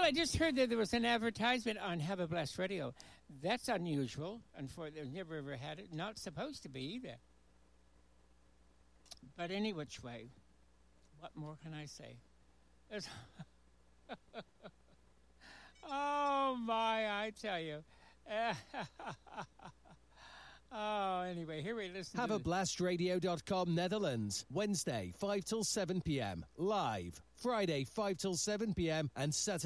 I just heard that there was an advertisement on Have a Blast Radio. That's unusual. Unfortunately, I've never ever had it. Not supposed to be either. But any which way, what more can I say? Oh, my, I tell you. Oh, anyway, here we listen to... HaveABlastRadio.com, Netherlands. Wednesday, 5 till 7 p.m. Live. Friday, 5 till 7 p.m. and Saturday.